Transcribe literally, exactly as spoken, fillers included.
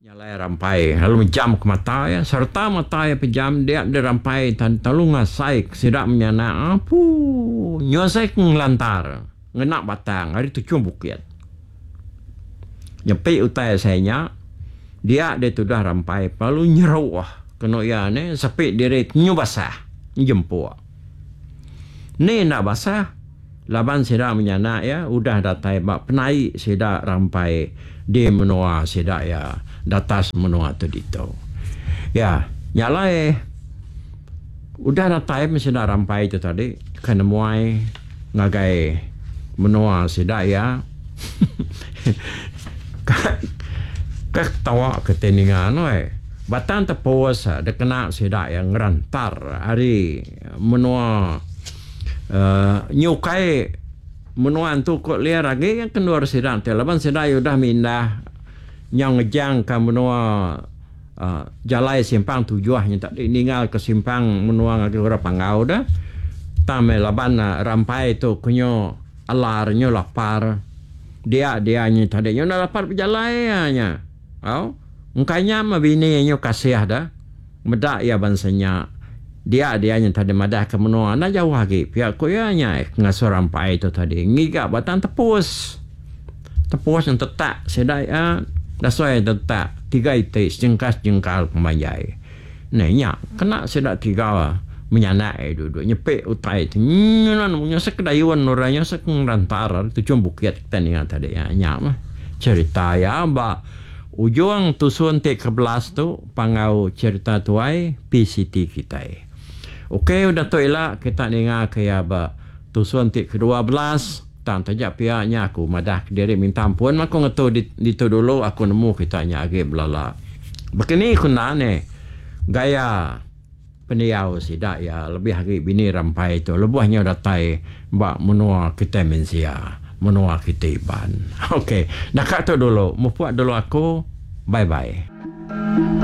Nyalai rampai, lalu menjam ke mata ya, serta mata ya pejam dia dia rampai tan talu ngasai sidak menyana apu nyosai ngelantar ngenak batang hari tu cuma bukit nyepi utai saya dia dia tu dah rampai lalu nyerau kena ya ne sepi diri nyu basah jempua ni nak basah laban sidak menyana ya udah datai bak penai sidak rampai di menua sidak ya datas menua tu dito. Ya, nyalai udah datai sidak rampai itu tadi kena muai ngagai menua sidak ya. Kak tawa keteningan oi. Batan tepos ada kena sidak yang ngerantar hari menua uh, nyukai menuan tu kok liar lagi yang keluar sidang telaban sidang sudah mindah yang ngejang ke menua uh, jalai simpang tujuahnya tak diningal ke simpang menua ngagi ora pangau dah tame laban uh, rampai tu kunyo alarnya lapar dia dia nya tadi nya lapar pejalai nya au engkanya mah bini nya kasih dah medak ya bansanya dia dia yang tadi madah ke menua na jauh lagi pihak koyanya ngasuh rampai itu tadi ngiga batang tepus tepus yang tetak sedaya dasoi tetak tiga itu jengkas jengkal pemajai nanya kena sedak tiga menyanak duduk nyepek utai itu nyanan punya sekedayuan nuranya sekengrantar tu cuma bukit tandingan tadi ya nyama cerita ya mbak ujung tusun te kebelas tu pangau cerita tuai P C T kita. Okey, udah tu elak kita dengar kaya ba tusuan tik ke dua belas tan tajak pihaknya aku madah diri minta ampun maka ngetu di, di tu dulu aku nemu kita nya age belala. Begini kunane gaya peniau sidak ya lebih hari bini rampai itu lebuhnya datai mbak menua kita mensia menua kita iban. Okey, dah kat tu dulu. Mupuak dulu aku. Bye bye.